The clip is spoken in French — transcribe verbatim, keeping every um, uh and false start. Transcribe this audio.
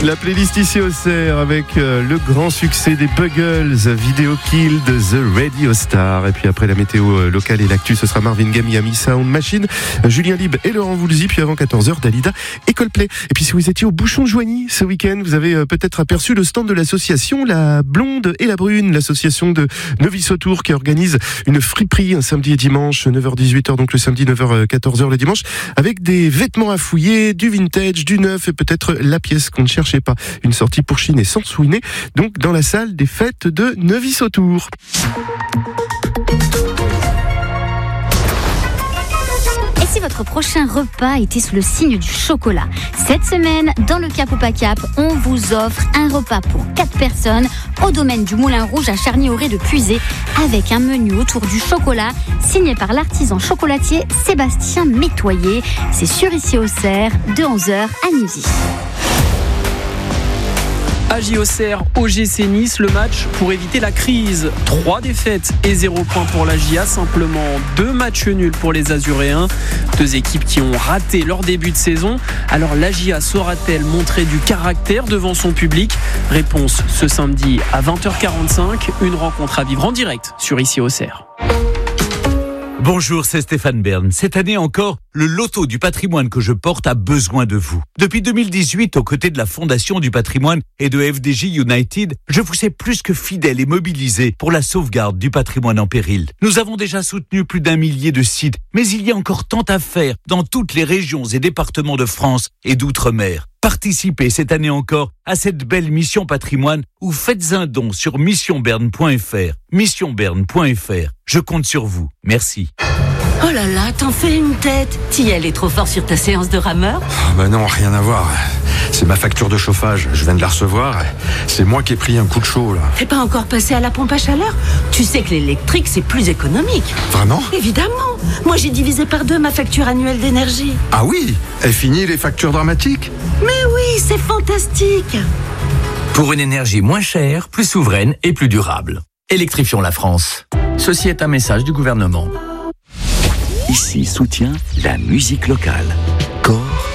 La playlist ici au Cerf avec euh, le grand succès des Buggles, Video Kill de The Radio Star. Et puis après la météo euh, locale et l'actu, ce sera Marvin Gaye, Miami Sound Machine, euh, Julien Lieb et Laurent Voulzy. Puis avant quatorze heures, Dalida et Coldplay. Et puis si vous étiez au Bouchon-Joigny ce week-end, vous avez euh, peut-être aperçu le stand de l'association La Blonde et la Brune, l'association de Neuville-Sautour qui organise une friperie un samedi et dimanche, neuf heures dix-huit heures, donc le samedi, neuf heures quatorze heures le dimanche, avec des vêtements à fouiller, du vintage, du neuf et peut-être la pièce qu'on ne cherche pas. Une sortie pour chiner sans souiner, donc dans la salle des fêtes de Neuville-Sautour. Et si votre prochain repas était sous le signe du chocolat? Cette semaine, dans le Cap ou pas Cap, on vous offre un repas pour quatre personnes au domaine du Moulin Rouge à Charny-Auré de Puisé, avec un menu autour du chocolat signé par l'artisan chocolatier Sébastien Métoyer. C'est sur ici au Cerf, de onze heures à midi. A J O Cerf, O G C Nice, le match pour éviter la crise. Trois défaites et zéro point pour la J A, simplement deux matchs nuls pour les Azuréens. Deux équipes qui ont raté leur début de saison. Alors la J A saura-t-elle montrer du caractère devant son public? Réponse ce samedi à vingt heures quarante-cinq, une rencontre à vivre en direct sur Ici au Cerf. Bonjour, c'est Stéphane Bern. Cette année encore, le loto du patrimoine que je porte a besoin de vous. Depuis deux mille dix-huit, aux côtés de la Fondation du patrimoine et de F D J United, je vous sais plus que fidèle et mobilisé pour la sauvegarde du patrimoine en péril. Nous avons déjà soutenu plus d'un millier de sites, mais il y a encore tant à faire dans toutes les régions et départements de France et d'outre-mer. Participez cette année encore à cette belle mission patrimoine ou faites un don sur mission berne point f r. mission berne point f r. Je compte sur vous. Merci. Oh là là, t'en fais une tête. T'y allais trop fort sur ta séance de rameur? Oh bah non, rien à voir. C'est ma facture de chauffage, je viens de la recevoir. C'est moi qui ai pris un coup de chaud là. T'es pas encore passé à la pompe à chaleur? Tu sais que l'électrique c'est plus économique. Vraiment? Évidemment. Moi j'ai divisé par deux ma facture annuelle d'énergie. Ah oui? Est fini les factures dramatiques? Mais oui, c'est fantastique. Pour une énergie moins chère, plus souveraine et plus durable. Électrifions la France. Ceci est un message du gouvernement. Ici soutient la musique locale. Corps